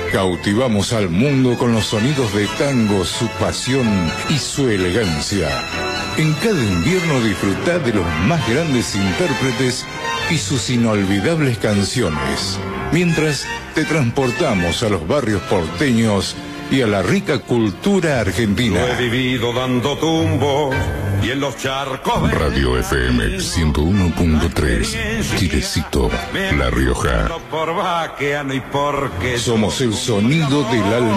Cautivamos al mundo con los sonidos de tango, su pasión y su elegancia. En cada invierno disfrutá de los más grandes intérpretes y sus inolvidables canciones, mientras te transportamos a los barrios porteños y a la rica cultura argentina. Lo he vivido dando tumbos y en los charcos. Radio FM 101.3, Chilecito, La Rioja. Por vaqueano y porque Somos el sonido del alma.